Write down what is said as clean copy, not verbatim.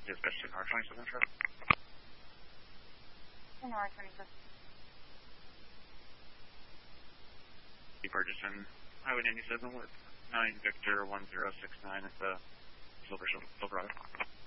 Dispatch 10R27 truck. 10R27. Purchasing Highway 97 with 9 Victor 1069 at the Silverado.